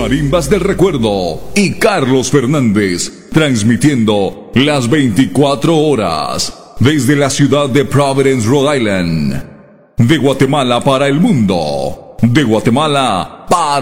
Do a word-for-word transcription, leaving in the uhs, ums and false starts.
Marimbas del Recuerdo y Carlos Fernández, transmitiendo las veinticuatro horas desde la ciudad de Providence, Rhode Island. De Guatemala para el mundo. De Guatemala para